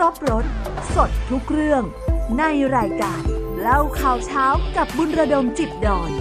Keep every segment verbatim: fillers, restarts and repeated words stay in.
รบรสสดทุกเรื่องในรายการเล่าข่าวเช้ากับบุญระดมจิตดอน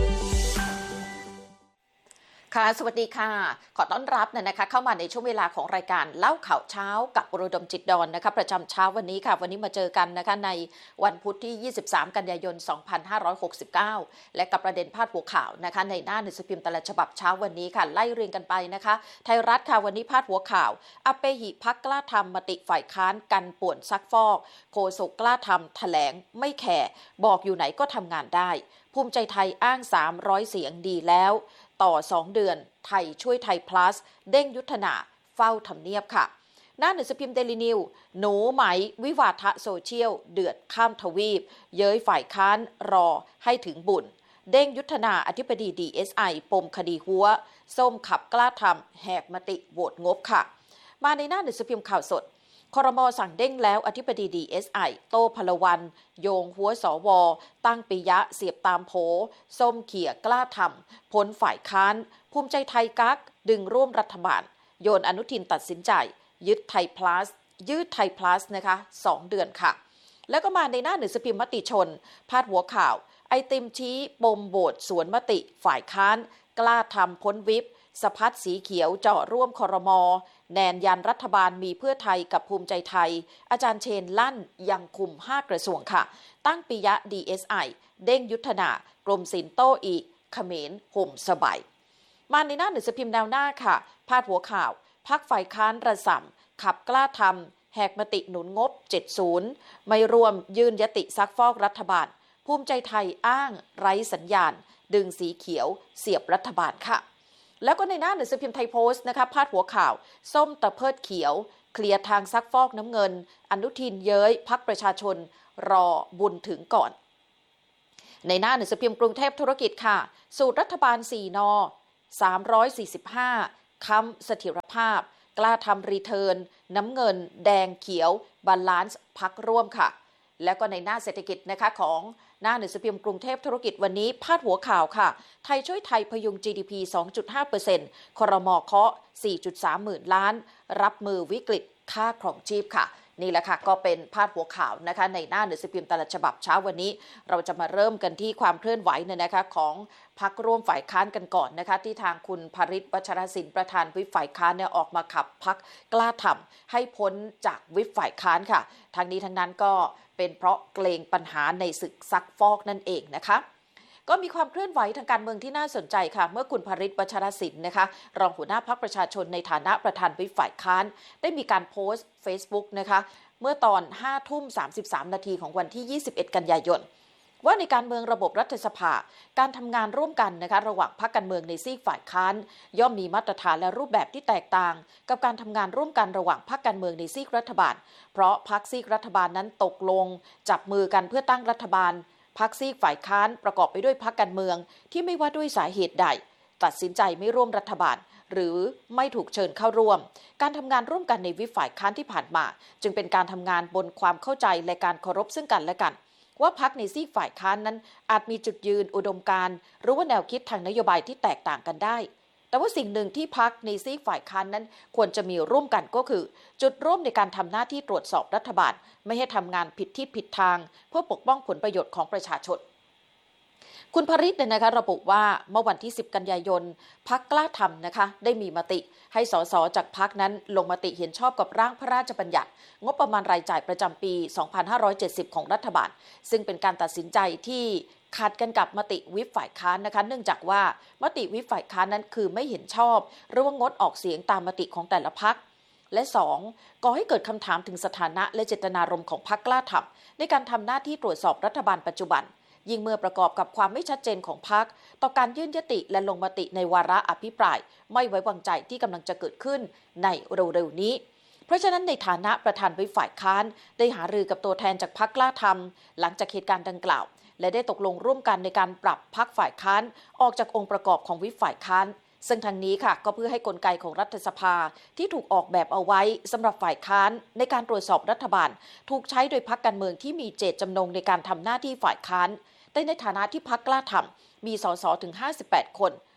ค่ะสวัสดีค่ะขอต้อนรับนะคะเข้ามาในช่วงเวลาของรายการเล่าข่าวเช้ากับบุญระดมจิตดอนนะคะประจำเช้าวันนี้ค่ะวันนี้มาเจอกันนะคะในวันพุธที่ยี่สิบสามกันยายนสองพันห้าร้อยหกสิบเก้าและกับประเด็นพาดหัวข่าวนะคะในหน้าหนังสือพิมพ์แต่ละฉบับเช้าวันนี้ค่ะไล่เรียงกันไปนะคะไทยรัฐค่ะวันนี้พาดหัวข่าวอเปหิพรรคกล้าทำมติฝ่ายค้านกันป่วนซักฟอกโฆษกกล้าทำแถลงไม่แคร์บอกอยู่ไหนก็ทำงานได้ภูมิใจไทยอ้างสามร้อยเสียงดีแล้วต่อสองเดือนไทยช่วยไทย plus เด้งยุทธนาเฝ้าทำเนียบค่ะหน้าหนังสือพิมพ์เดลินิวหนูไหมวิวาทะโซเชียลเดือดข้ามทวีปเย้ยฝ่ายค้านรอให้ถึงบุญเด้งยุทธนาอธิบดี ดี เอส ไอ ปมคดีหัวส้มขับกล้าทำแหกมติโหวตงบค่ะมาในหน้าหนังสือพิมพ์ข่าวสดครม.สั่งเด้งแล้วอธิบดี ดี เอส ไอ โต้พลวันโยงหัวสวตั้งปิยะเสียบตามโผส้มเขี่ยกล้าทำพ้นฝ่ายค้านภูมิใจไทยกักดึงร่วมรัฐบาลโยนอนุทินตัดสินใจยึดไทย plus ยืดไทย plus นะคะสองเดือนค่ะแล้วก็มาในหน้าหนังสือพิมพ์มติชนพาดหัวข่าวไอติมชี้ปมโหวตสวนมติฝ่ายค้านกล้าทำพ้นวิปสะพัดสีเขียวเจาะร่วมครม.แนนยันรัฐบาลมีเพื่อไทยกับภูมิใจไทยอาจารย์เชนลั่นยังคุมห้ากระทรวงค่ะตั้งปิยะ ดี เอส ไอ เด้งยุทธนากรมศิลป์โต้อีกเขมรห่มสบายมาในหน้าหนังสือพิมพ์แนวหน้าค่ะพาดหัวข่าวพรรคฝ่ายค้านระส่ำขับกล้าทำแหกมติหนุนงบเจ็ดสิบไม่รวมยื่นยติซักฟอกรัฐบาลภูมิใจไทยอ้างไร้สัญญาณดึงสีเขียวเสียบรัฐบาลค่ะแล้วก็ในหน้าหนังสือพิมพ์ไทยโพสต์นะคะพาดหัวข่าวส้มตะเพิดเขียวเคลียร์ทางซักฟอกน้ำเงินอนุทินเย้ยพรรคประชาชนรอบุญถึงก่อนในหน้าหนังสือพิมพ์กรุงเทพธุรกิจค่ะสูตรรัฐบาลสี่นอสามร้อยสี่สิบห้าค้ำเสถียรภาพกล้าทำรีเทิร์นน้ำเงินแดงเขียวบาลานซ์พรรคร่วมค่ะแล้วก็ในหน้าเศรษฐกิจนะคะของหน้าหนังสือพิมพ์กรุงเทพธุรกิจวันนี้พาดหัวข่าวค่ะไทยช่วยไทยพยุง จี ดี พี สองจุดห้าเปอร์เซ็นต์ ครม.เคาะ สี่จุดสาม หมื่นล้านรับมือวิกฤตค่าครองชีพค่ะนี่แหละค่ะก็เป็นพาดหัวข่าวนะคะในหน้าหนังสือพิมพ์แต่ละฉบับเช้าวันนี้เราจะมาเริ่มกันที่ความเคลื่อนไหวเนี่ยนะคะของพรรคร่วมฝ่ายค้านกันก่อนนะคะที่ทางคุณภริษฐ์วัชรศิลป์ประธานวิปฝ่ายค้านเนี่ยออกมาขับพรรคกล้าทำให้พ้นจากวิปฝ่ายค้านค่ะทั้งนี้ทั้งนั้นก็เป็นเพราะเกรงปัญหาในศึกซักฟอกนั่นเองนะคะก็มีความเคลื่อนไหวทางการเมืองที่น่าสนใจค่ะเมื่อคุณภริษฐ์วัชรศิลป์นะคะรองหัวหน้าพรรคประชาชนในฐานะประธานวิปฝ่ายค้านได้มีการโพสต์ Facebook นะคะเมื่อตอน ห้าทุ่มสามสิบสาม นาทีของวันที่ยี่สิบเอ็ดกันยายนว่าในการเมืองระบบรัฐสภาการทำงานร่วมกันนะคะระหว่างพรรคการเมืองในซีกฝ่ายค้านย่อมมีมาตรฐานและรูปแบบที่แตกต่างกับการทำงานร่วมกันระหว่างพรรคการเมืองในซีกรัฐบาลเพราะพรรคซีกรัฐบาลนั้นตกลงจับมือกันเพื่อตั้งรัฐบาลพรรคซีกฝ่ายค้านประกอบไปด้วยพรรคการเมืองที่ไม่ว่าด้วยสาเหตุใดตัดสินใจไม่ร่วมรัฐบาลหรือไม่ถูกเชิญเข้าร่วมการทำงานร่วมกันในวิปฝ่ายค้านที่ผ่านมาจึงเป็นการทำงานบนความเข้าใจและการเคารพซึ่งกันและกันว่าพรรคในซีกฝ่ายค้านนั้นอาจมีจุดยืนอุดมการณ์หรือว่าแนวคิดทางนโยบายที่แตกต่างกันได้แต่ว่าสิ่งหนึ่งที่พรรคในซีกฝ่ายค้านนั้นควรจะมีร่วมกันก็คือจุดร่วมในการทำหน้าที่ตรวจสอบรัฐบาลไม่ให้ทำงานผิดทิศผิดทางเพื่อปกป้องผลประโยชน์ของประชาชนคุณภริษฐ์เนี่ยนะคะระบุว่าเมื่อวันที่สิบกันยายนพรรคกล้าทำนะคะได้มีมติให้สสจากพรรคนั้นลงมติเห็นชอบกับร่างพระราชบัญญัติงบประมาณรายจ่ายประจำปี สองพันห้าร้อยเจ็ดสิบ ของรัฐบาลซึ่งเป็นการตัดสินใจที่ขัดกันกับมติวิปฝ่ายค้านนะคะเนื่องจากว่ามติวิปฝ่ายค้านนั้นคือไม่เห็นชอบหรือว่างดออกเสียงตามมติของแต่ละพรรคและสองก่อให้เกิดคำถามถึงสถานะและเจตนารมณ์ของพรรคกล้าทำในการทำหน้าที่ตรวจสอบรัฐบาลปัจจุบันยิ่งเมื่อประกอบกับความไม่ชัดเจนของพรรคต่อการยื่นยติและลงมติในวาระอภิปรายไม่ไว้วางใจที่กำลังจะเกิดขึ้นในเร็วๆนี้เพราะฉะนั้นในฐานะประธานวิปฝ่ายค้านได้หารือกับตัวแทนจากพรรคกล้าทำหลังจากเหตุการณ์ดังกล่าวและได้ตกลงร่วมกันในการปรับพรรคฝ่ายค้านออกจากองค์ประกอบของวิปฝ่ายค้านซึ่งทางนี้ค่ะก็เพื่อให้กลไกของรัฐสภาที่ถูกออกแบบเอาไว้สำหรับฝ่ายค้านในการตรวจสอบรัฐบาลถูกใช้โดยพรรคการเมืองที่มีเจตจำนงในการทำหน้าที่ฝ่ายค้านแต่ในฐานะที่พรรคกล้าทำมีสสถึงห้าสิบแปดคน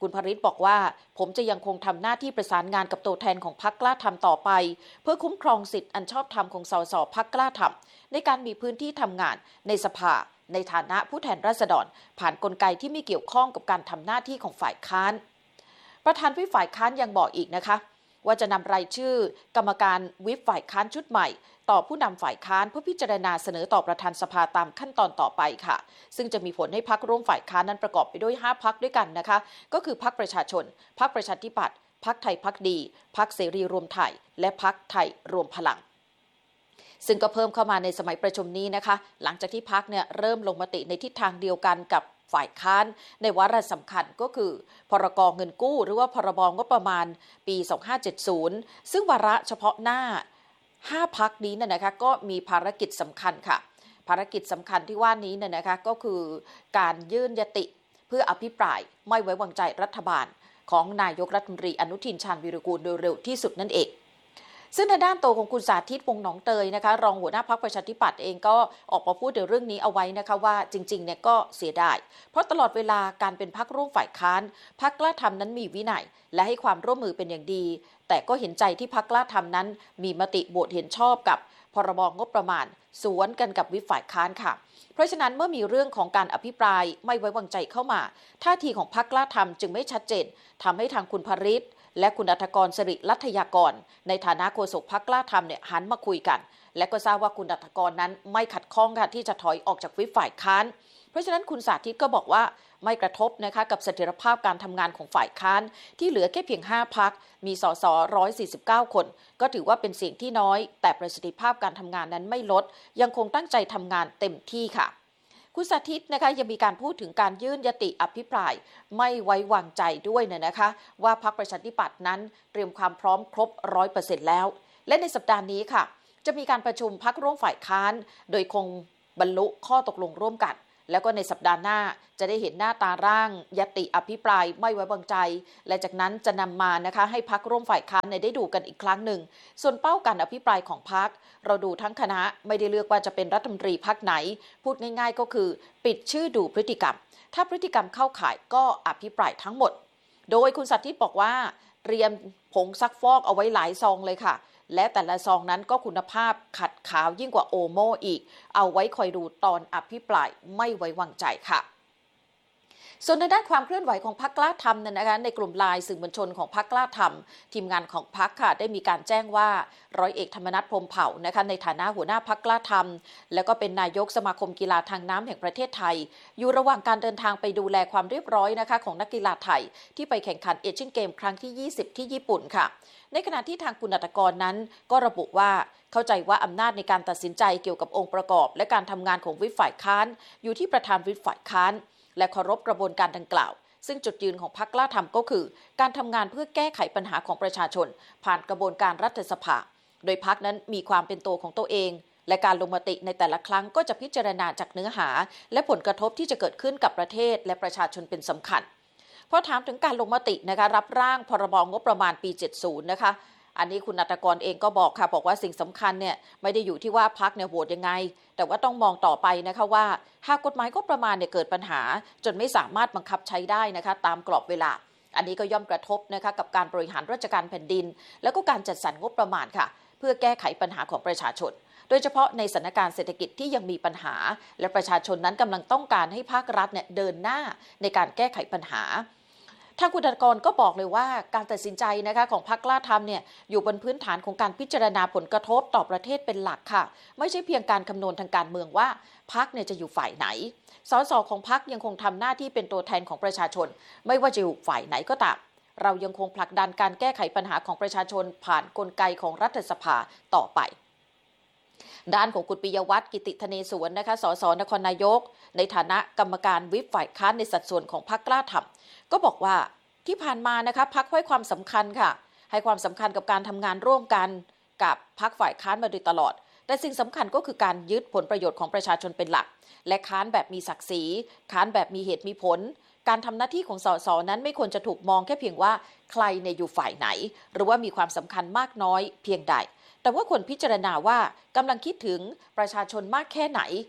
คุณภริษบอกว่าผมจะยังคงทำหน้าที่ประสานงานกับตัวแทนของพรรคกล้าทำต่อไปเพื่อคุ้มครองสิทธิอันชอบธรรมของสสพรรคกล้าทำในการมีพื้นที่ทำงานในสภาในฐานะผู้แทนราษฎรผ่านกลไกที่ไม่เกี่ยวข้องกับการทำหน้าที่ของฝ่ายค้านประธานวิปฝ่ายค้านยังบอกอีกนะคะว่าจะนำรายชื่อกรรมการวิปฝ่ายค้านชุดใหม่ต่อผู้นำฝ่ายค้านเพื่อพิจารณาเสนอต่อประธานสภาตามขั้นตอนต่อไปค่ะซึ่งจะมีผลให้พรรคร่วมฝ่ายค้านนั้นประกอบไปด้วยห้าพรรคด้วยกันนะคะก็คือพรรคประชาชนพรรคประชาธิปัตย์พรรคไทยพรรคดีพรรคเสรีรวมไทยและพรรคไทยรวมพลังซึ่งก็เพิ่มเข้ามาในสมัยประชุมนี้นะคะหลังจากที่พรรคเนี่ยเริ่มลงมติในทิศทางเดียวกันกับฝ่ายค้านในวาระสำคัญก็คือพรกเงินกู้หรือว่าพรบงบประมาณปีสองพันห้าร้อยเจ็ดสิบซึ่งวาระเฉพาะหน้าห้าพรรคนี้เนี่ยนะคะก็มีภารกิจสำคัญค่ะภารกิจสำคัญที่ว่านี้เนี่ยนะคะก็คือการยื่นยติเพื่ออภิปรายไม่ไว้วางใจรัฐบาลของนายกรัฐมนตรีอนุทินชาญวีรกูลโดยเร็วที่สุดนั่นเองซึ่งในด้านโตของคุณสาธิตวงศ์หนองเตยนะคะรองหัวหน้าพรรคประชาธิปัตย์เองก็ออกมาพูดถึงเรื่องนี้เอาไว้นะคะว่าจริงๆเนี่ยก็เสียดายเพราะตลอดเวลาการเป็นพรรคร่วมฝ่ายค้านพรรคกล้าทำนั้นมีวินัยและให้ความร่วมมือเป็นอย่างดีแต่ก็เห็นใจที่พรรคกล้าทำนั้นมีมติโหวตเห็นชอบกับพรบงบประมาณสวนกันกับวิปฝ่ายค้านค่ะเพราะฉะนั้นเมื่อมีเรื่องของการอภิปรายไม่ไว้วางใจเข้ามาท่าทีของพรรคกล้าทำจึงไม่ชัดเจนทำให้ทางคุณภริษและคุณอัฐกรสิริรัตยากรในฐานะโฆษกพรรคกล้าทำเนี่ยหันมาคุยกันและก็ทราบว่าคุณอัฐกรนั้นไม่ขัดข้องค่ะที่จะถอยออกจากวิปฝ่ายค้านเพราะฉะนั้นคุณสาธิตก็บอกว่าไม่กระทบนะคะกับเสถียรภาพการทำงานของฝ่ายค้านที่เหลือแค่เพียงห้าพรรคมีสสหนึ่งร้อยสี่สิบเก้าคนก็ถือว่าเป็นเสียงที่น้อยแต่ประสิทธิภาพการทำงานนั้นไม่ลดยังคงตั้งใจทำงานเต็มที่ค่ะคุณสาธิตนะคะยังมีการพูดถึงการยื่นยติอภิปรายไม่ไว้วางใจด้วยเนี่ยนะคะว่าพรรคประชาธิปัตย์นั้นเตรียมความพร้อมครบ ร้อยเปอร์เซ็นต์ แล้วและในสัปดาห์นี้ค่ะจะมีการประชุมพรรคร่วมฝ่ายค้านโดยคงบรรลุข้อตกลงร่วมกันแล้วก็ในสัปดาห์หน้าจะได้เห็นหน้าตาร่างยติอภิปรายไม่ไว้วางใจและจากนั้นจะนำมานะคะให้พรรคร่วมฝ่ายค้านได้ดูกันอีกครั้งหนึ่งส่วนเป้าการอภิปรายของพรรคเราดูทั้งคณะไม่ได้เลือกว่าจะเป็นรัฐมนตรีพรรคไหนพูดง่ายๆก็คือปิดชื่อดูพฤติกรรมถ้าพฤติกรรมเข้าข่ายก็อภิปรายทั้งหมดโดยคุณสาธิตบอกว่าเตรียมผงซักฟอกเอาไว้หลายซองเลยค่ะและแต่ละซองนั้นก็คุณภาพขัดขาวยิ่งกว่าโอโมอีกเอาไว้คอยดูตอนอภิปรายไม่ไว้วางใจค่ะส่วนในด้านความเคลื่อนไหวของพรรคกล้าทำเนี่ยนะคะในกลุ่มไลน์สื่อมวลชนของพรรคกล้าทำทีมงานของพรรคค่ะได้มีการแจ้งว่าร้อยเอกธรรมนัสพรหมเผ่านะคะในฐานะหัวหน้าพรรคกล้าทำแล้วก็เป็นนายกสมาคมกีฬาทางน้ำแห่งประเทศไทยอยู่ระหว่างการเดินทางไปดูแลความเรียบร้อยนะคะของนักกีฬาไทยที่ไปแข่งขันเอเชียนเกมครั้งที่ยี่สิบที่ญี่ปุ่นค่ะในขณะที่ทางคุณอัฐกรนั้นก็ระบุว่าเข้าใจว่าอำนาจในการตัดสินใจเกี่ยวกับองค์ประกอบและการทำงานของวิปฝ่ายค้านอยู่ที่ประธานวิปฝ่ายค้านและเคารพกระบวนการดังกล่าวซึ่งจุดยืนของพรรคกล้าทำก็คือการทำงานเพื่อแก้ไขปัญหาของประชาชนผ่านกระบวนการรัฐสภาโดยพรรคนั้นมีความเป็นตัวของตัวเองและการลงมติในแต่ละครั้งก็จะพิจารณาจากเนื้อหาและผลกระทบที่จะเกิดขึ้นกับประเทศและประชาชนเป็นสำคัญพอถามถึงการลงมตินะคะรับร่างพรบงบประมาณปีเจ็ดสิบนะคะอันนี้คุณอัฐกรเองก็บอกค่ะบอกว่าสิ่งสำคัญเนี่ยไม่ได้อยู่ที่ว่าพรรคเนี่ยโหวตยังไงแต่ว่าต้องมองต่อไปนะคะว่าหากกฎหมายงบประมาณเนี่ยเกิดปัญหาจนไม่สามารถบังคับใช้ได้นะคะตามกรอบเวลาอันนี้ก็ย่อมกระทบนะคะกับการบริหารราชการแผ่นดินแล้วก็การจัดสรรงบประมาณค่ะเพื่อแก้ไขปัญหาของประชาชนโดยเฉพาะในสถานการณ์เศรษฐกิจที่ยังมีปัญหาและประชาชนนั้นกำลังต้องการให้ภาครัฐเนี่ยเดินหน้าในการแก้ไขปัญหาทางคุณอัฐกรก็บอกเลยว่าการตัดสินใจนะคะของพรรคกล้าทำเนี่ยอยู่บนพื้นฐานของการพิจารณาผลกระทบต่อประเทศเป็นหลักค่ะไม่ใช่เพียงการคำนวณทางการเมืองว่าพรรคเนี่ยจะอยู่ฝ่ายไหนสสของพรรคยังคงทำหน้าที่เป็นตัวแทนของประชาชนไม่ว่าจะอยู่ฝ่ายไหนก็ตามเรายังคงผลักดันการแก้ไขปัญหาของประชาชนผ่านกลไกของรัฐสภาต่อไปด้านของคุณปิยวัฒน์กิติธเนศวรนะคะสสนครนายกในฐานะกรรมการวิปฝ่ายค้านในสัดส่วนของพรรคกล้าทำก็บอกว่าที่ผ่านมานะคะพรรคให้ความสำคัญค่ะให้ความสำคัญกับการทำงานร่วมกันกับพรรคฝ่ายค้านมาโดยตลอดแต่สิ่งสำคัญก็คือการยึดผลประโยชน์ของประชาชนเป็นหลักและค้านแบบมีศักดิ์ศรีค้านแบบมีเหตุมีผลการทำหน้าที่ของสสนั้นไม่ควรจะถูกมองแค่เพียงว่าใครในอยู่ฝ่ายไหนหรือว่ามีความสำคัญมากน้อยเพียงใดแต่ว่าควรพิจารณาว่ากำลังคิดถึงประชาชนมากแค่ไหน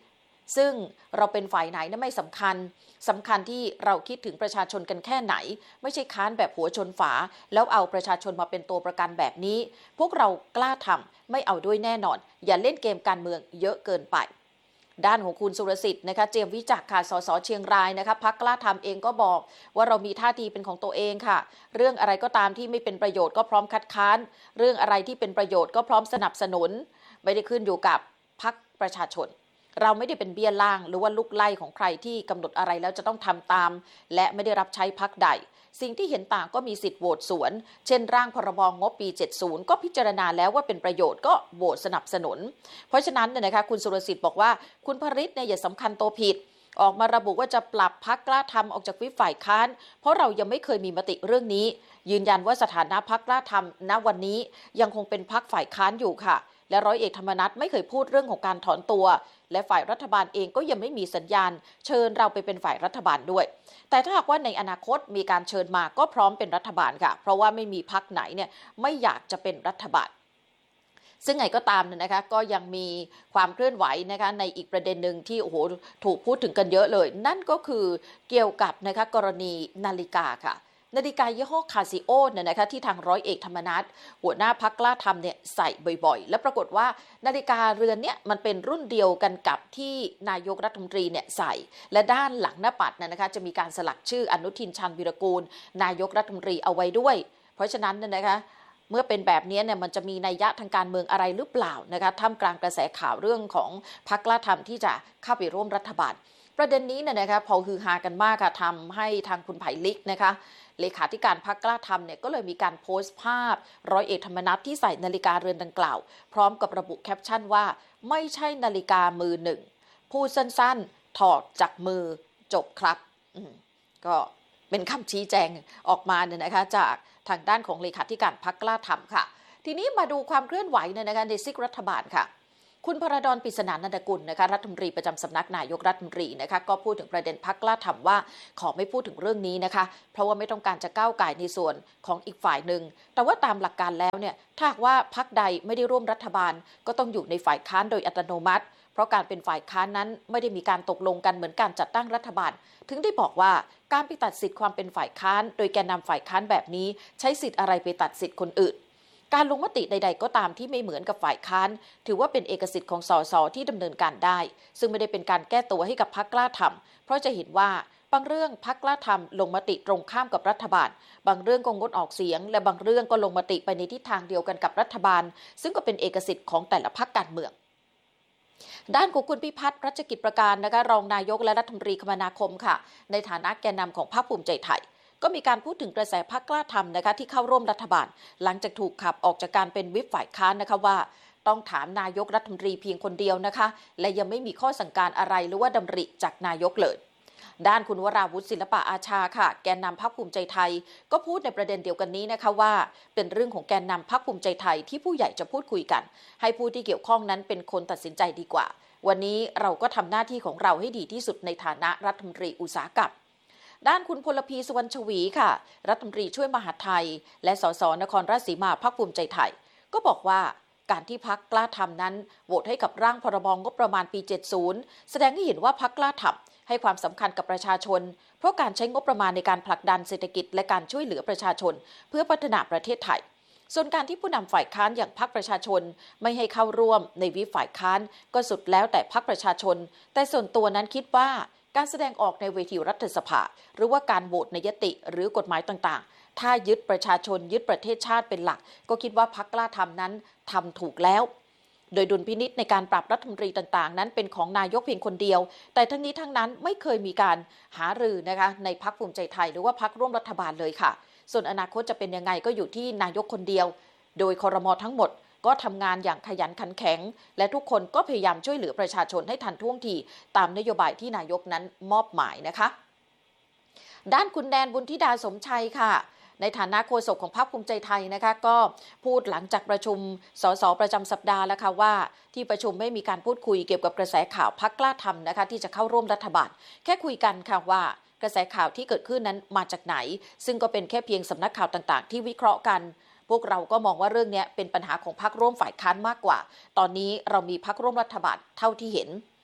ซึ่งเราเป็นฝ่ายไหนนั้นไม่สำคัญสำคัญที่เราคิดถึงประชาชนกันแค่ไหนไม่ใช่ค้านแบบหัวชนฝาแล้วเอาประชาชนมาเป็นตัวประกันแบบนี้พวกเรากล้าทำไม่เอาด้วยแน่นอนอย่าเล่นเกมการเมืองเยอะเกินไปด้านของคุณสุรสิทธิ์นะคะเจียมวิจักษ์ค่ะสสเชียงรายนะคะพรรคกล้าทำเองก็บอกว่าเรามีท่าทีเป็นของตัวเองค่ะเรื่องอะไรก็ตามที่ไม่เป็นประโยชน์ก็พร้อมคัดค้านเรื่องอะไรที่เป็นประโยชน์ก็พร้อมสนับสนุนไม่ได้ขึ้นอยู่กับพรรคประชาชนเราไม่ได้เป็นเบี้ยล่างหรือว่าลูกไล่ของใครที่กำหนดอะไรแล้วจะต้องทำตามและไม่ได้รับใช้พรรคใดสิ่งที่เห็นต่างก็มีสิทธิ์โหวตสวนเช่นร่างพรบงบปีเจ็ดสิบก็พิจารณาแล้วว่าเป็นประโยชน์ก็โหวตสนับสนุนเพราะฉะนั้นเนี่ยนะคะคุณสุรสิทธิ์บอกว่าคุณพริตเนี่ยอย่าสำคัญตัวผิดออกมาระบุว่าจะปรับพรรคกล้าทำออกจากวิปฝ่ายค้านเพราะเรายังไม่เคยมีมติเรื่องนี้ยืนยันว่าสถานะพรรคกล้าทำณวันนี้ยังคงเป็นพรรคฝ่ายค้านอยู่ค่ะและร้อยเอกธรรมนัสไม่เคยพูดเรื่องของการถอนตัวและฝ่ายรัฐบาลเองก็ยังไม่มีสัญญาณเชิญเราไปเป็นฝ่ายรัฐบาลด้วยแต่ถ้าหากว่าในอนาคตมีการเชิญมาก็พร้อมเป็นรัฐบาลค่ะเพราะว่าไม่มีพรรคไหนเนี่ยไม่อยากจะเป็นรัฐบาลซึ่งไงก็ตามนะคะก็ยังมีความเคลื่อนไหวนะคะในอีกประเด็นหนึ่งที่โอ้โหถูกพูดถึงกันเยอะเลยนั่นก็คือเกี่ยวกับนะคะกรณีนาฬิกาค่ะนาฬิกายี่ห้อคาซิโอเนี่ยนะคะที่ทางร้อยเอกธรรมนัสหัวหน้าพรรคกล้าทำเนี่ยใส่บ่อยๆและปรากฏว่านาฬิกาเรือนเนี่ยมันเป็นรุ่นเดียวกันกับที่นายกรัฐมนตรีเนี่ยใส่และด้านหลังหน้าปัดเนี่ยนะคะจะมีการสลักชื่ออนุทินชาญวีรกูลนายกรัฐมนตรีเอาไว้ด้วยเพราะฉะนั้นเนี่ยนะคะเมื่อเป็นแบบนี้เนี่ยมันจะมีนัยยะทางการเมืองอะไรหรือเปล่านะคะท่ามกลางกระแสข่าวเรื่องของพรรคกล้าทำที่จะเข้าไปร่วมรัฐบาลประเด็นนี้เนี่ยนะคะพอฮือฮากันมากค่ะทำให้ทางคุณไผ่ลิกนะคะเลขาธิการพรรคกล้าทำเนี่ยก็เลยมีการโพสต์ภาพร้อยเอกธรรมนัสที่ใส่นาฬิกาเรือนดังกล่าวพร้อมกับระบุแคปชั่นว่าไม่ใช่นาฬิกามือหนึ่งพูดสั้นๆถอดจากมือจบครับก็เป็นคำชี้แจงออกมาเนี่ยนะคะจากทางด้านของเลขาธิการพรรคกล้าทำค่ะทีนี้มาดูความเคลื่อนไหวเนี่ยนะคะในซีกรัฐบาลค่ะคุณพระดอน ปริศนานันทกุลนะคะรัฐมนตรีประจำสำนักนายกรัฐมนตรีนะคะก็พูดถึงประเด็นพรรคกล้าทำว่าขอไม่พูดถึงเรื่องนี้นะคะเพราะว่าไม่ต้องการจะก้าวก่ายในส่วนของอีกฝ่ายหนึ่งแต่ว่าตามหลักการแล้วเนี่ยถ้าหากว่าพรรคใดไม่ได้ร่วมรัฐบาลก็ต้องอยู่ในฝ่ายค้านโดยอัตโนมัติเพราะการเป็นฝ่ายค้านนั้นไม่ได้มีการตกลงกันเหมือนการจัดตั้งรัฐบาลถึงได้บอกว่าการไปตัดสิทธิ์ความเป็นฝ่ายค้านโดยแกนนำฝ่ายค้านแบบนี้ใช้สิทธิ์อะไรไปตัดสิทธิ์คนอื่นการลงมติใดๆก็ตามที่ไม่เหมือนกับฝ่ายค้านถือว่าเป็นเอกสิทธิ์ของสสที่ดำเนินการได้ซึ่งไม่ได้เป็นการแก้ตัวให้กับพรรคกล้าทำเพราะจะเห็นว่าบางเรื่องพรรคกล้าทำลงมติตรงข้ามกับรัฐบาลบางเรื่องก็งดออกเสียงและบางเรื่องก็ลงมติไปในทิศทางเดียวกันกับรัฐบาลซึ่งก็เป็นเอกสิทธิ์ของแต่ละพรรคการเมืองด้านของคุณพิพัฒน์รัชกิจประการนะคะรองนายกและรัฐมนตรีคมนาคมค่ะในฐานะแกนนำของพรรคภูมิใจไทยก็มีการพูดถึงกระแสพรรคกล้าทำนะคะที่เข้าร่วมรัฐบาลหลังจากถูกขับออกจากการเป็นวิปฝ่ายค้านนะคะว่าต้องถามนายกรัฐมนตรีเพียงคนเดียวนะคะและยังไม่มีข้อสั่งการอะไรหรือว่าดำริจากนายกเลยด้านคุณวราวุฒิศิลปะอาชาค่ะแกนนำพรรคภูมิใจไทยก็พูดในประเด็นเดียวกันนี้นะคะว่าเป็นเรื่องของแกนนำพรรคภูมิใจไทยที่ผู้ใหญ่จะพูดคุยกันให้ผู้ที่เกี่ยวข้องนั้นเป็นคนตัดสินใจดีกว่าวันนี้เราก็ทำหน้าที่ของเราให้ดีที่สุดในฐานะรัฐมนตรีอุตสาหกรรมด้านคุณพลพีสุวรรณชวีค่ะรัฐมนตรีช่วยมหาดไทยและสสนครราชสีมาพรรคภูมิใจไทยก็บอกว่าการที่พรรคกล้าทำนั้นโหวตให้กับร่างพรบงบประมาณปีเจ็ดสิบแสดงให้เห็นว่าพรรคกล้าทำให้ความสำคัญกับประชาชนเพราะการใช้งบประมาณในการผลักดันเศรษฐกิจและการช่วยเหลือประชาชนเพื่อพัฒนาประเทศไทยส่วนการที่ผู้นำฝ่ายค้านอย่างพรรคประชาชนไม่ให้เข้าร่วมในวิปฝ่ายค้านก็สุดแล้วแต่พรรคประชาชนแต่ส่วนตัวนั้นคิดว่าการแสดงออกในเวทีรัฐสภาหรือว่าการโหวตในยติหรือกฎหมายต่างๆถ้ายึดประชาชนยึดประเทศชาติเป็นหลักก็คิดว่าพรรคกล้าทำนั้นทำถูกแล้วโดยดุลพินิจในการปรับรัฐมนตรีต่างๆนั้นเป็นของนายกเพียงคนเดียวแต่ทั้งนี้ทั้งนั้นไม่เคยมีการหารือนะคะในพรรคภูมิใจไทยหรือว่าพรรคร่วมรัฐบาลเลยค่ะส่วนอนาคตจะเป็นยังไงก็อยู่ที่นายกคนเดียวโดยครม.ทั้งหมดก็ทำงานอย่างขยันขันแข็งและทุกคนก็พยายามช่วยเหลือประชาชนให้ทันท่วงทีตามนโยบายที่นายกนั้นมอบหมายนะคะด้านคุณแดนบุญธิดาสมชัยค่ะในฐานะโฆษกของพรรคภูมิใจไทยนะคะก็พูดหลังจากประชุมสสประจำสัปดาห์แล้วค่ะว่าที่ประชุมไม่มีการพูดคุยเกี่ยวกับกระแสข่าวพรรคกล้าทำนะคะที่จะเข้าร่วมรัฐบาลแค่คุยกันค่ะว่ากระแสข่าวที่เกิดขึ้นนั้นมาจากไหนซึ่งก็เป็นแค่เพียงสำนักข่าวต่างๆที่วิเคราะห์กันพวกเราก็มองว่าเรื่องนี้เป็นปัญหาของพรรคร่วมฝ่ายค้านมากกว่าตอนนี้เรามีพรรคร่วมรัฐบาลเท่าที่เห็น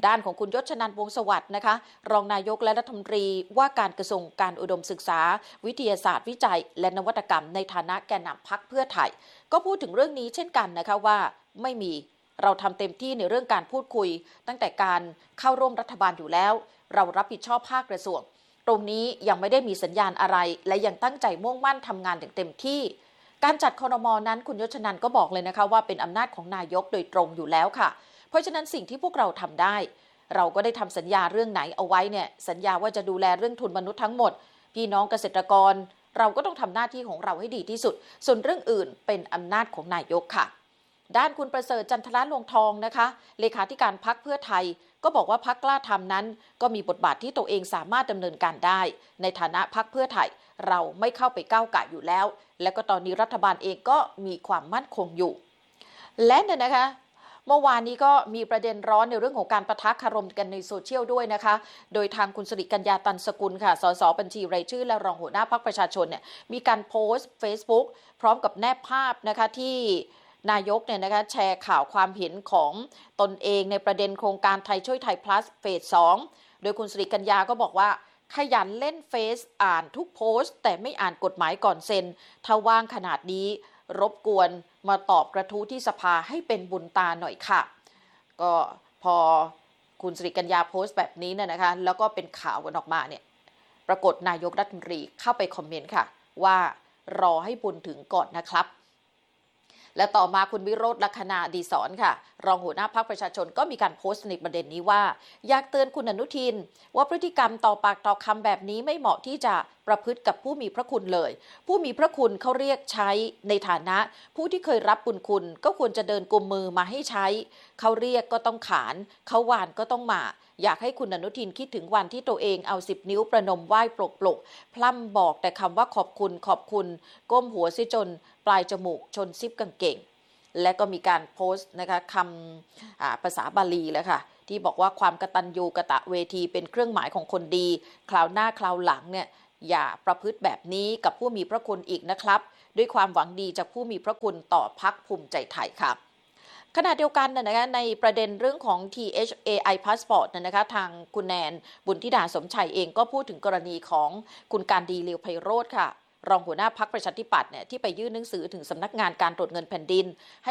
ด้านของคุณยศชนันท์วงศ์สวัสดิ์นะคะรองนายกและรัฐมนตรีว่าการกระทรวงการอุดมศึกษาวิทยาศาสตร์วิจัยและนวัตกรรมในฐานะแกนนำพรรคเพื่อไทยก็พูดถึงเรื่องนี้เช่นกันนะคะว่าไม่มีเราทำเต็มที่ในเรื่องการพูดคุยตั้งแต่การเข้าร่วมรัฐบาลอยู่แล้วเรารับผิดชอบภาคกระทรวงตรงนี้ยังไม่ได้มีสัญญาณอะไรและยังตั้งใจมุ่งมั่นทำงานอย่างเต็มที่การจัดครม.นั้นคุณยศชนันท์ก็บอกเลยนะคะว่าเป็นอำนาจของนายกโดยตรงอยู่แล้วค่ะเพราะฉะนั้นสิ่งที่พวกเราทำได้เราก็ได้ทำสัญญาเรื่องไหนเอาไว้เนี่ยสัญญาว่าจะดูแลเรื่องทุนมนุษย์ทั้งหมดพี่น้องเกษตรกรเราก็ต้องทำหน้าที่ของเราให้ดีที่สุดส่วนเรื่องอื่นเป็นอำนาจของนายกค่ะด้านคุณประเสริฐจันทรลวงทองนะคะเลขาธิการพรรคเพื่อไทยก็บอกว่าพรรคกล้าทำนั้นก็มีบทบาทที่ตัวเองสามารถดำเนินการได้ในฐานะพรรคเพื่อไทยเราไม่เข้าไปก้าวก่ายอยู่แล้วและก็ตอนนี้รัฐบาลเองก็มีความมั่นคงอยู่และเนี่ยนะคะเมื่อวานนี้ก็มีประเด็นร้อนในเรื่องของการปะทะคารมกันในโซเชียลด้วยนะคะโดยทางคุณสิริกัญญาตันสกุลค่ะสสบัญชีรายชื่อและรองหัวหน้าพรรคประชาชนเนี่ยมีการโพสต์ Facebook พร้อมกับแนบภาพนะคะที่นายกเนี่ยนะคะแชร์ข่าวความเห็นของตนเองในประเด็นโครงการไทยช่วยไทย plus เฟสสองโดยคุณสิริกัญญาก็บอกว่าขยันเล่นเฟซอ่านทุกโพสต์แต่ไม่อ่านกฎหมายก่อนเซ็นถ้าว่างขนาดนี้รบกวนมาตอบกระทู้ที่สภาให้เป็นบุญตาหน่อยค่ะก็พอคุณสิริกัญญาโพสต์แบบนี้เนี่ยนะคะแล้วก็เป็นข่าวกันออกมาเนี่ยปรากฏนายกรัฐมนตรีเข้าไปคอมเมนต์ค่ะว่ารอให้บุญถึงก่อนนะครับและต่อมาคุณวิโรจน์ ลัคนาดีศรค่ะรองหัวหน้าพรรคประชาชนก็มีการโพสต์ในประเด็นนี้ว่าอยากเตือนคุณอนุทินว่าพฤติกรรมต่อปากต่อคำแบบนี้ไม่เหมาะที่จะประพฤติกับผู้มีพระคุณเลยผู้มีพระคุณเขาเรียกใช้ในฐานะผู้ที่เคยรับบุญคุณก็ควรจะเดินกุมมือมาให้ใช้เขาเรียกก็ต้องขานเขาหวานก็ต้องมาอยากให้คุณอนุทินคิดถึงวันที่ตัวเองเอาสิบนิ้วประนมไหว้ปลกปลกพล่ำบอกแต่คำว่าขอบคุณขอบคุณก้มหัวซิจนปลายจมูกชนซิปกางเกงและก็มีการโพสต์นะคะคำภาษาบาลีแล้วค่ะที่บอกว่าความกตัญญูกตเวทีเป็นเครื่องหมายของคนดีคราวหน้าคราวหลังเนี่ยอย่าประพฤติแบบนี้กับผู้มีพระคุณอีกนะครับด้วยความหวังดีจากผู้มีพระคุณต่อพรรคภูมิใจไทยค่ะขณะเดียวกันนะคะในประเด็นเรื่องของ ที เอช เอ ไอ Passport นะคะทางคุณแนนบุญธิดาสมชัยเองก็พูดถึงกรณีของคุณการดีเลียวไพโรจน์ค่ะรองหัวหน้าพรรคประชาธิปัตย์เนี่ยที่ไปยื่นหนังสือถึงสำนักงานการตรวจเงินแผ่นดินให้